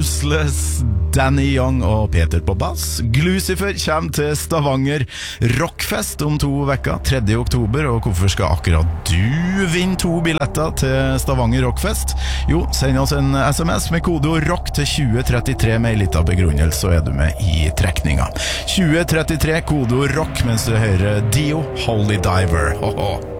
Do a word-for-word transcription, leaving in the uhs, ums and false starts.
Useless, Danny Young og Peter på bass. Glucifer kommer til Stavanger Rockfest om to vekker, tredje oktober. Og hvorfor skal akkurat du vinne to billetter til Stavanger Rockfest? Jo, send oss en sms med kodeord ROCK til tjue trettitre med en liten begrunnelse, så er du med i trekninga. tjue trettitre, kodeord ROCK, mens du hører Dio, Holy Diver. Ho-ho.